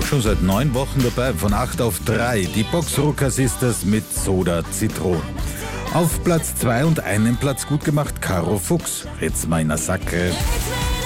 Auch schon seit 9 Wochen dabei, von 8 auf 3. Die Boxrucker Sisters mit Soda Zitron. Auf Platz 2 und einen Platz gut gemacht, Caro Fuchs, Ritz meiner Sacke.